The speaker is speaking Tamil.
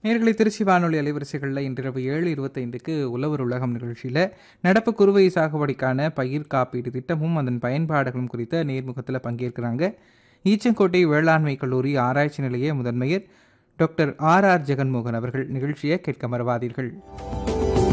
நேயர்களே, திருச்சி வானொலி அலைவரிசைகளில் இன்றிரவு 7:25க்கு உழவர் உலகம் நிகழ்ச்சியில் நடப்பு குறுவை சாகுபடிக்கான பயிர் காப்பீடு திட்டமும் அதன் பயன்பாடுகளும் குறித்த நேர்முகத்தில் பங்கேற்கிறாங்க ஈச்சங்கோட்டை வேளாண்மை கல்லூரி ஆராய்ச்சி நிலைய முதன்மையர் டாக்டர் ஆர் ஜெகன்மோகன் அவர்கள். நிகழ்ச்சியை கேட்க மறவாதீர்கள்.